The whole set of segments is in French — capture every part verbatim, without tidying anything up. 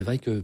C'est vrai que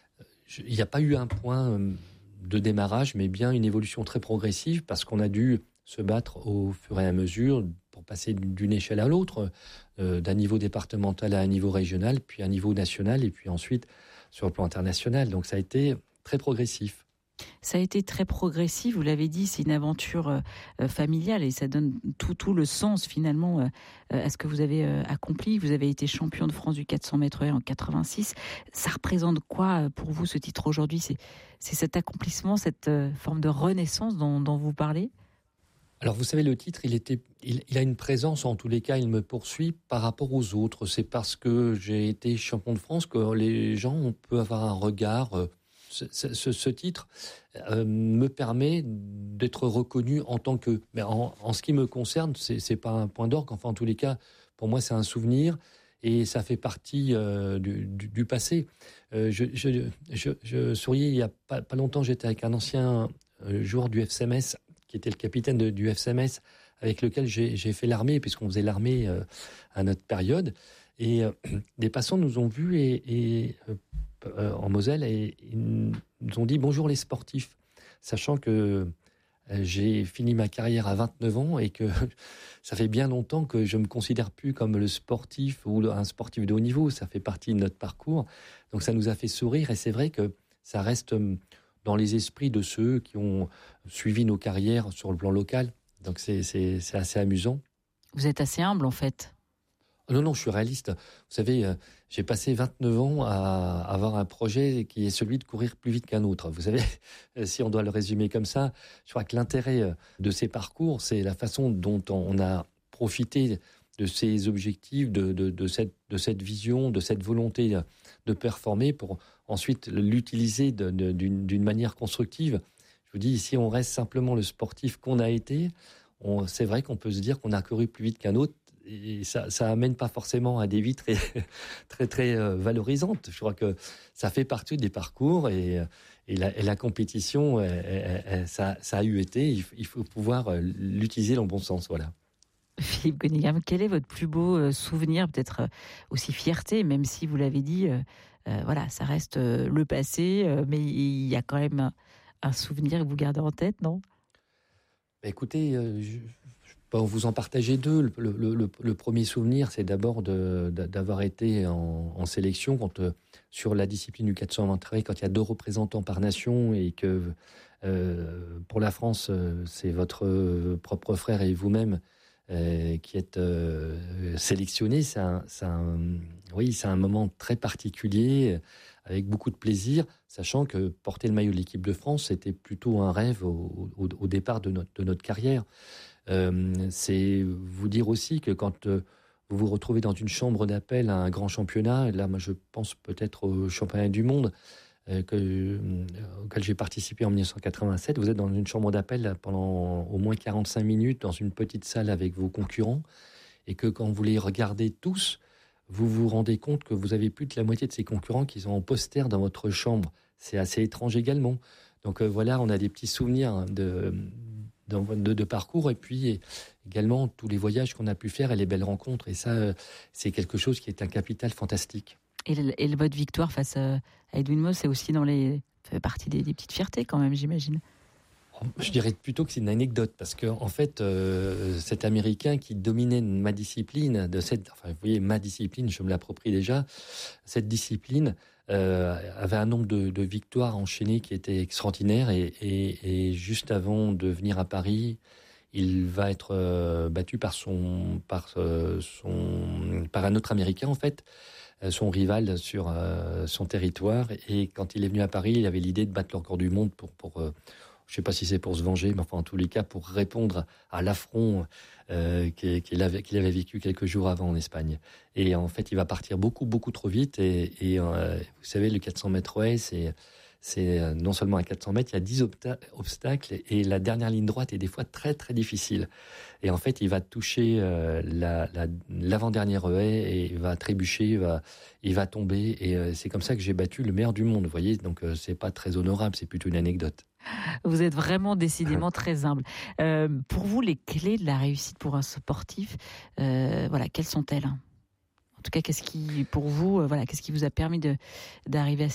il n'y a pas eu un point de démarrage, mais bien une évolution très progressive, parce qu'on a dû se battre au fur et à mesure pour passer d'une échelle à l'autre, euh, d'un niveau départemental à un niveau régional, puis un niveau national, et puis ensuite sur le plan international. Donc ça a été très progressif. Ça a été très progressif, vous l'avez dit, c'est une aventure euh, familiale et ça donne tout, tout le sens finalement euh, à ce que vous avez euh, accompli. Vous avez été champion de France du quatre cents mètres haies en quatre-vingt-six. Ça représente quoi pour vous ce titre aujourd'hui ? C'est, c'est cet accomplissement, cette euh, forme de renaissance dont, dont vous parlez ? Alors vous savez, le titre, il, était, il, il a une présence, en tous les cas, il me poursuit par rapport aux autres. C'est parce que j'ai été champion de France que les gens on peut avoir un regard... Euh, Ce, ce, ce titre euh, me permet d'être reconnu en tant que... Mais en, en ce qui me concerne, c'est, c'est pas un point d'orgue. Enfin, en tous les cas, pour moi, c'est un souvenir et ça fait partie euh, du, du, du passé. Euh, je, je, je, je souriais, il y a pas, pas longtemps, j'étais avec un ancien euh, joueur du F C M S, qui était le capitaine de, du F C M S, avec lequel j'ai, j'ai fait l'armée, puisqu'on faisait l'armée euh, à notre période. Et euh, des passants nous ont vus et... et euh, Euh, en Moselle, et ils nous ont dit bonjour les sportifs, sachant que euh, j'ai fini ma carrière à vingt-neuf ans et que ça fait bien longtemps que je me considère plus comme le sportif ou le, un sportif de haut niveau. Ça fait partie de notre parcours, donc ça nous a fait sourire et c'est vrai que ça reste dans les esprits de ceux qui ont suivi nos carrières sur le plan local. Donc c'est, c'est, c'est assez amusant. Vous êtes assez humble en fait. Non, non, je suis réaliste. Vous savez, euh, j'ai passé vingt-neuf ans à avoir un projet qui est celui de courir plus vite qu'un autre. Vous savez, si on doit le résumer comme ça, je crois que l'intérêt de ces parcours, c'est la façon dont on a profité de ces objectifs, de, de, de, cette, de cette vision, de cette volonté de performer pour ensuite l'utiliser de, de, d'une, d'une manière constructive. Je vous dis, si on reste simplement le sportif qu'on a été, on, c'est vrai qu'on peut se dire qu'on a couru plus vite qu'un autre. Et ça, ça amène pas forcément à des vies très, très, très euh, valorisantes. Je crois que ça fait partie des parcours et, et, la, et la compétition, elle, elle, elle, ça, ça a eu été. Il, il faut pouvoir l'utiliser dans le bon sens, voilà. Philippe Gonningham, quel est votre plus beau souvenir, peut-être aussi fierté, même si vous l'avez dit, euh, euh, voilà, ça reste euh, le passé, euh, mais il y a quand même un, un souvenir que vous gardez en tête, non ? Écoutez, euh, je... Bon, vous en partagez deux. Le, le, le, le premier souvenir, c'est d'abord de, de, d'avoir été en, en sélection quand, euh, sur la discipline du quatre cents mètres haies, quand il y a deux représentants par nation et que euh, pour la France, euh, c'est votre propre frère et vous-même euh, qui êtes euh, sélectionnés. C'est un, c'est un, oui, c'est un moment très particulier, avec beaucoup de plaisir, sachant que porter le maillot de l'équipe de France, c'était plutôt un rêve au, au, au départ de notre, de notre carrière. Euh, c'est vous dire aussi que quand euh, vous vous retrouvez dans une chambre d'appel à un grand championnat, là moi je pense peut-être au championnat du monde euh, que, euh, auquel j'ai participé en dix-neuf cent quatre-vingt-sept, vous êtes dans une chambre d'appel pendant au moins quarante-cinq minutes dans une petite salle avec vos concurrents et que quand vous les regardez tous, vous vous rendez compte que vous avez plus de la moitié de ces concurrents qui sont en poster dans votre chambre. C'est assez étrange également. Donc euh, voilà, on a des petits souvenirs de De, de parcours et puis également tous les voyages qu'on a pu faire et les belles rencontres et ça c'est quelque chose qui est un capital fantastique. Et, le, et votre victoire face à Edwin Moss, c'est aussi dans les ça fait partie des, des petites fiertés quand même, j'imagine. Je dirais plutôt que c'est une anecdote parce que en fait euh, cet Américain qui dominait ma discipline de cette enfin vous voyez ma discipline, je me l'approprie déjà, cette discipline euh, avait un nombre de, de victoires enchaînées qui était extraordinaire et, et, et juste avant de venir à Paris, il va être euh, battu par son par euh, son par un autre Américain en fait, son rival sur euh, son territoire et quand il est venu à Paris, il avait l'idée de battre le record du monde pour pour euh, je ne sais pas si c'est pour se venger, mais enfin en tous les cas pour répondre à l'affront euh, qu'il avait, qu'il avait vécu quelques jours avant en Espagne. Et en fait, il va partir beaucoup, beaucoup trop vite. Et, et euh, vous savez, le quatre cents mètres haies, c'est, c'est non seulement un quatre cents mètres, il y a dix obta- obstacles et la dernière ligne droite est des fois très, très difficile. Et en fait, il va toucher euh, la, la, l'avant-dernière haie et il va trébucher, il va, il va tomber. Et euh, c'est comme ça que j'ai battu le meilleur du monde, vous voyez. Donc, euh, c'est pas très honorable, c'est plutôt une anecdote. Vous êtes vraiment décidément très humble. Euh, pour vous, les clés de la réussite pour un sportif, euh, voilà, quelles sont-elles ? En tout cas, qu'est-ce qui, pour vous, euh, voilà, qu'est-ce qui vous a permis de, d'arriver à